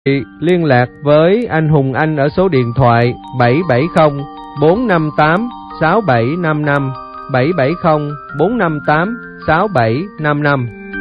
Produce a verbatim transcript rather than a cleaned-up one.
liên lạc với anh Hùng Anh ở số điện thoại bảy bảy không bốn năm tám sáu bảy năm năm, bảy bảy không bốn năm tám sáu bảy năm năm.